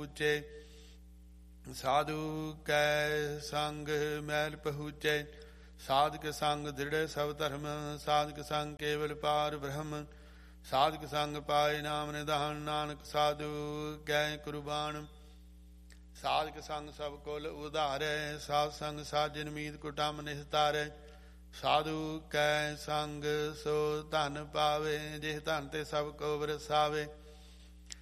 ਸਮੂਚੇ। ਸਾਧੂ ਕੈ ਸੰਗ ਮੈਲ ਪਹੂਚੈ। ਸਾਧਕ ਸੰਗ ਦ੍ਰਿੜ ਸਭ ਧਰਮ। ਸਾਧਕ ਸੰਗ ਕੇਵਲ ਪਾਰ ਬ੍ਰਹਮ। ਸਾਧਕ ਸੰਗ ਪਾਏ ਨਾਮ ਨਿਧਾਨ। ਨਾਨਕ ਸਾਧੂ ਕੈ ਕੁਰਬਾਨ। ਸਾਧਕ ਸੰਗ ਸਭ ਕੁਲ ਉਧਾਰੈ। ਸਾਧ ਸੰਗ ਸਾਜਨ ਮੀਤ ਕੁਟੰਬ ਨਿਸਤਾਰੈ। ਸਾਧੂ ਕੈ ਸੰਗ ਸੋ ਧਨ ਪਾਵੇ। ਜਿਸ ਧਨ ਤੇ ਸਭ ਕੋ ਵਰਸਾਵੇ।